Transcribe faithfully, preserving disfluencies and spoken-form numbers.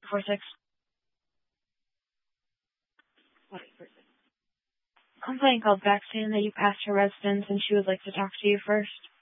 four six. Complaint called back saying that you passed her residence and she would like to talk to you first.